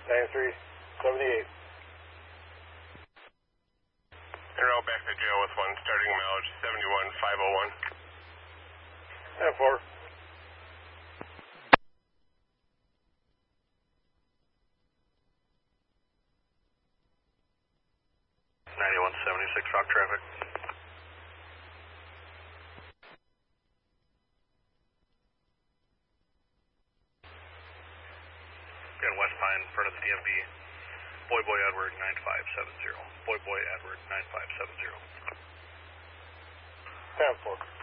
9378. Arrow back to jail with one, starting mileage 71501. 10-4. Rock traffic. Again, West Pine in front of the DMV. Boy Edward 9570. Boy Edward 9570. 10-4.